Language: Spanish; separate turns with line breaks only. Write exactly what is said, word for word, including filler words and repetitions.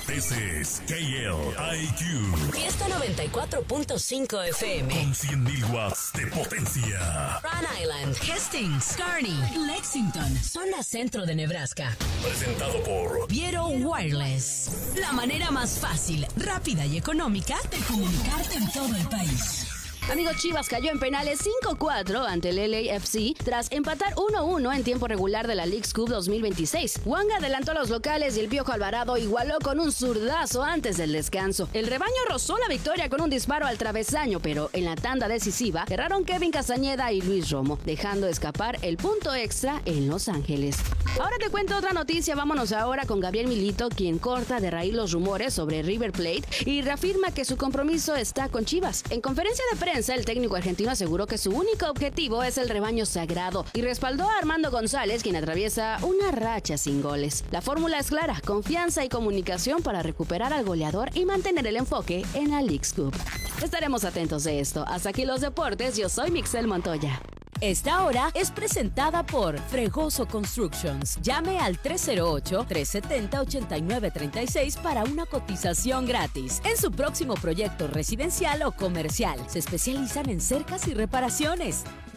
This is K L I Q.
Fiesta noventa y cuatro punto cinco F M.
Con cien mil watts de potencia.
Rhode Island, Hastings, Kearney, Lexington, zona centro de Nebraska.
Presentado por
Viero Wireless. La manera más fácil, rápida y económica de comunicarte en todo el país.
Amigos, Chivas cayó en penales cinco cuatro ante el L A F C tras empatar uno uno en tiempo regular de la Leagues Cup dos mil veintiséis. Wanga adelantó a los locales y el Piojo Alvarado igualó con un zurdazo antes del descanso. El rebaño rozó la victoria con un disparo al travesaño, pero en la tanda decisiva erraron Kevin Castañeda y Luis Romo, dejando escapar el punto extra en Los Ángeles. Ahora te cuento otra noticia. Vámonos ahora con Gabriel Milito, quien corta de raíz los rumores sobre River Plate y reafirma que su compromiso está con Chivas. En conferencia de prensa, el técnico argentino aseguró que su único objetivo es el rebaño sagrado y respaldó a Armando González, quien atraviesa una racha sin goles. La fórmula es clara: confianza y comunicación para recuperar al goleador y mantener el enfoque en la Leagues Cup. Estaremos atentos de esto. Hasta aquí los deportes. Yo soy Mixel Montoya.
Esta hora es presentada por Fregoso Constructions. Llame al tres cero ocho, tres siete cero, ocho nueve tres seis para una cotización gratis en su próximo proyecto residencial o comercial. Se especializan en cercas y reparaciones.